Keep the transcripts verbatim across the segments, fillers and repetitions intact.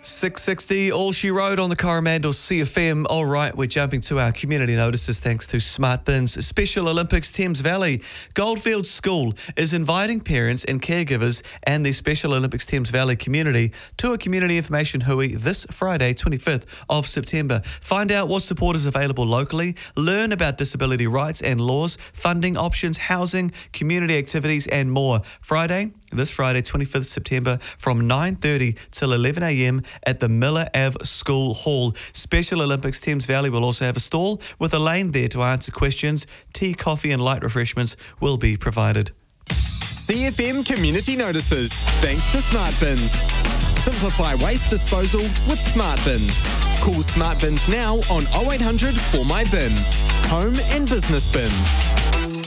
six sixty, All She Wrote on the Coromandel C F M. All right, we're jumping to our community notices thanks to Smart Bins. Special Olympics Thames Valley. Goldfields School is inviting parents and caregivers and the Special Olympics Thames Valley community to a community information hui this Friday, twenty-fifth of September. Find out what support is available locally, learn about disability rights and laws, funding options, housing, community activities and more. Friday, this Friday, twenty-fifth of September from nine thirty till eleven a.m. at the Miller Ave School Hall. Special Olympics Thames Valley will also have a stall with a lane there to answer questions. Tea, coffee and light refreshments will be provided. C F M Community Notices, thanks to Smart Bins. Simplify waste disposal with Smart Bins. Call Smart Bins now on oh eight hundred four my bin. Home and business bins.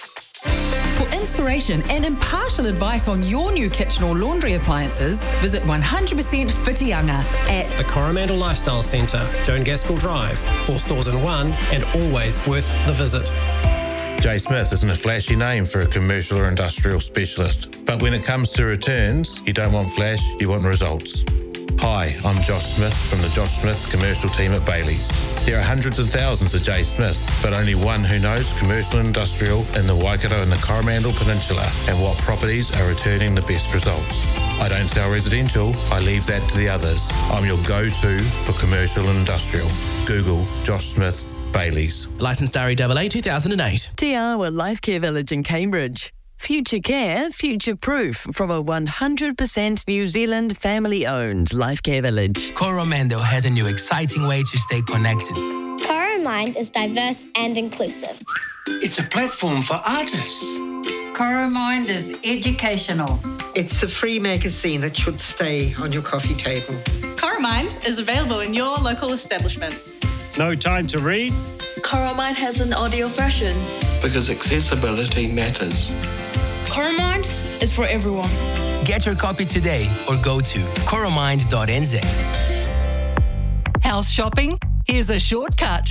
For inspiration and impartial advice on your new kitchen or laundry appliances, visit one hundred percent Whitianga at the Coromandel Lifestyle Centre, Joan Gaskell Drive, four stores in one, and always worth the visit. Jay Smith isn't a flashy name for a commercial or industrial specialist, but when it comes to returns, you don't want flash, you want results. Hi, I'm Josh Smith from the Josh Smith commercial team at Bailey's. There are hundreds of thousands of Jay Smith, but only one who knows commercial and industrial in the Waikato and the Coromandel Peninsula and what properties are returning the best results. I don't sell residential, I leave that to the others. I'm your go-to for commercial and industrial. Google Josh Smith Bailey's. Licensed R E A A two thousand eight. Te Awa Life Care Village in Cambridge. Future care, future proof from a one hundred percent New Zealand family-owned Life Care Village. Coromandel has a new exciting way to stay connected. Coromind is diverse and inclusive. It's a platform for artists. Coromind is educational. It's a free magazine that should stay on your coffee table. Coromind is available in your local establishments. No time to read? Coromind has an audio version. Because accessibility matters. Coromind is for everyone. Get your copy today or go to coromind dot n z. House shopping? Here's a shortcut.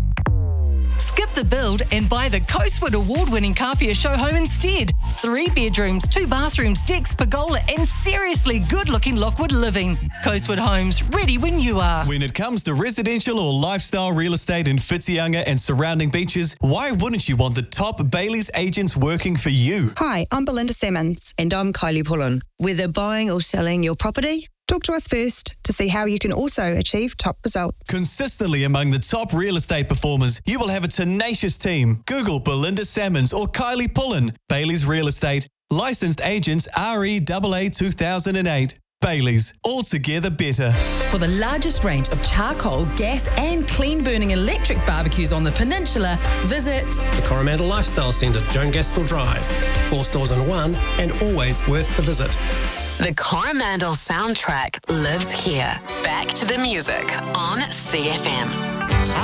Skip the build and buy the Coastwood award-winning Kawhia show home instead. Three bedrooms, two bathrooms, decks, pergola and seriously good-looking Lockwood living. Coastwood Homes, ready when you are. When it comes to residential or lifestyle real estate in Whitianga and surrounding beaches, why wouldn't you want the top Bailey's agents working for you? Hi, I'm Belinda Simmons. And I'm Kylie Pullen. Whether buying or selling your property, talk to us first to see how you can also achieve top results. Consistently among the top real estate performers, you will have a tenacious team. Google Belinda Salmons or Kylie Pullen. Bailey's Real Estate. Licensed agents R E A A two thousand eight. Bailey's. Altogether better. For the largest range of charcoal, gas and clean-burning electric barbecues on the peninsula, visit the Coromandel Lifestyle Centre, Joan Gaskell Drive, four stores in one, and always worth the visit. The Coromandel soundtrack lives here. Back to the music on C F M.